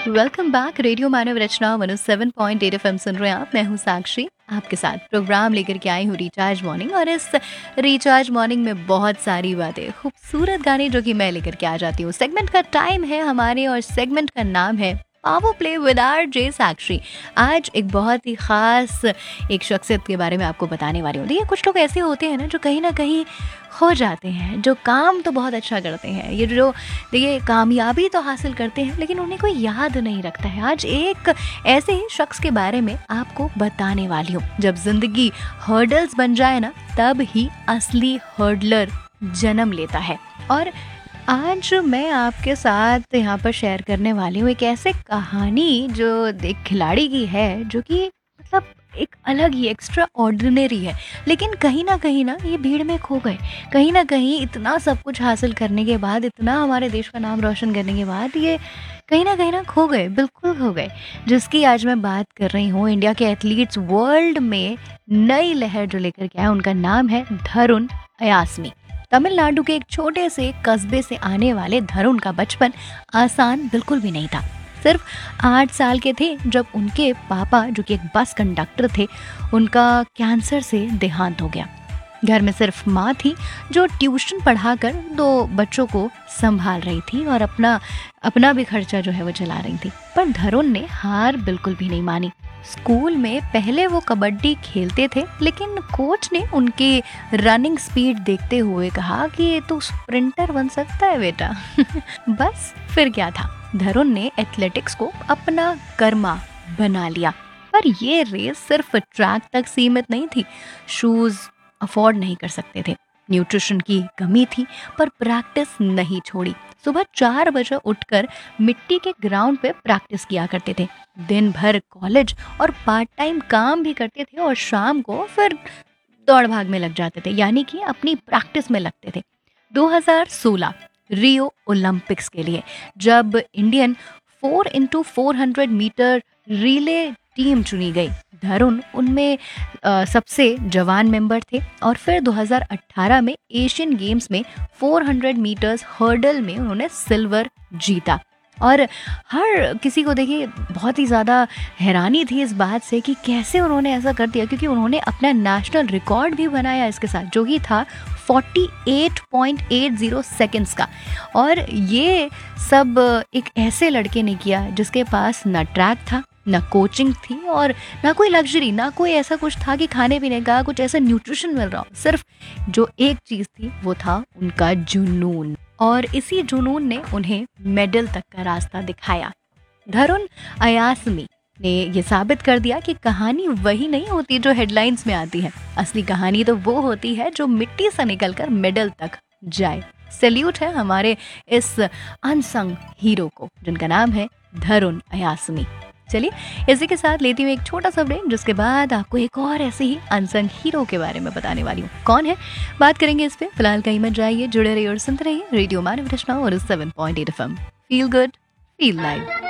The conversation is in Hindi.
Welcome back. रेडियो मानव रचना 107.8 एफएम सुन रहे हैं आप। मैं हूँ साक्षी, आपके साथ प्रोग्राम लेकर के आई हूँ रिचार्ज मॉर्निंग। और इस रिचार्ज मॉर्निंग में बहुत सारी बातें, खूबसूरत गाने जो कि मैं लेकर के आ जाती हूँ। सेगमेंट का टाइम है हमारे और सेगमेंट का नाम है पावर प्ले विद आरजे साक्षी। आज एक बहुत ही खास एक शख्सियत के बारे में आपको बताने वाली हूँ। देखिए, कुछ लोग ऐसे होते हैं ना जो कहीं ना कहीं हो जाते हैं, जो काम तो बहुत अच्छा करते हैं, ये जो देखिए कामयाबी तो हासिल करते हैं लेकिन उन्हें कोई याद नहीं रखता है। आज एक ऐसे ही शख्स के बारे में आपको बताने वाली हूँ। जब जिंदगी हर्डल्स बन जाए ना, तब ही असली हर्डलर जन्म लेता है। और आज मैं आपके साथ यहाँ पर शेयर करने वाली हूँ एक ऐसे कहानी जो एक खिलाड़ी की है, जो कि मतलब एक अलग ही एक्स्ट्रा ऑर्डिनरी है। लेकिन कहीं ना ये भीड़ में खो गए। कहीं ना कहीं इतना सब कुछ हासिल करने के बाद, इतना हमारे देश का नाम रोशन करने के बाद, ये कहीं ना खो गए, बिल्कुल खो गए। जिसकी आज मैं बात कर रही हूँ, इंडिया के एथलीट्स वर्ल्ड में नई लहर जो लेकर के आया, उनका नाम है धरुन अयास्मी। तमिलनाडु के एक छोटे से कस्बे से आने वाले धरुन का बचपन आसान बिल्कुल भी नहीं था। सिर्फ 8 साल के थे जब उनके पापा, जो कि एक बस कंडक्टर थे, उनका कैंसर से देहांत हो गया। घर में सिर्फ माँ थी जो ट्यूशन पढ़ाकर 2 बच्चों को संभाल रही थी और अपना भी खर्चा जो है वो चला रही थी। पर धरुन ने हार बिल्कुल भी नहीं मानी। स्कूल में पहले वो कबड्डी खेलते थे, लेकिन कोच ने उनकी रनिंग स्पीड देखते हुए कहा कि ये तो स्प्रिंटर बन सकता है बेटा। बस फिर क्या था, धरुन ने एथलेटिक्स को अपना कर्मा बना लिया। पर ये रेस सिर्फ ट्रैक तक सीमित नहीं थी। शूज अफोर्ड नहीं कर सकते थे, न्यूट्रिशन की कमी थी, पर प्रैक्टिस नहीं छोड़ी। सुबह 4 बजे उठकर मिट्टी के ग्राउंड पे प्रैक्टिस किया करते थे। दिन भर कॉलेज और पार्ट टाइम काम भी करते थे और शाम को फिर दौड़ भाग में लग जाते थे, यानी कि अपनी प्रैक्टिस में लगते थे। 2016 रियो ओलंपिक्स के लिए जब Indian 4x400 metre relay team चुनी गई, धरुन उनमें सबसे जवान मेंबर थे। और फिर 2018 में एशियन गेम्स में 400 मीटर्स हर्डल में उन्होंने सिल्वर जीता। और हर किसी को देखिए बहुत ही ज़्यादा हैरानी थी इस बात से कि कैसे उन्होंने ऐसा कर दिया, क्योंकि उन्होंने अपना नेशनल रिकॉर्ड भी बनाया इसके साथ, जो कि था 48.80 सेकेंड्स का। और ये सब एक ऐसे लड़के ने किया जिसके पास ना ट्रैक था, ना कोचिंग थी और ना कोई लग्जरी, ना कोई ऐसा कुछ था कि खाने पीने का कुछ ऐसा न्यूट्रिशन मिल रहा हो। सिर्फ जो एक चीज़ थी वो था उनका जुनून, और इसी जुनून ने उन्हें मेडल तक का रास्ता दिखाया। धरुन अयास्मी ने ये साबित कर दिया कि कहानी वही नहीं होती जो हेडलाइंस में आती है। असली कहानी तो वो होती है जो मिट्टी से निकलकर मेडल तक जाए। सैल्यूट है हमारे इस अनसंग हीरो को, जिनका नाम है धरुन अयास्मी। चलिए, इसी के साथ लेती हूँ एक छोटा सा ब्रेक, जिसके बाद आपको एक और ऐसे ही अनसंग हीरो के बारे में बताने वाली हूँ। कौन है, बात करेंगे इस पे। फिलहाल कहीं मत जाइए, जुड़े रहिए और सुनते रहिए रेडियो मानव रचना और 7.8 FM। Feel good, feel live.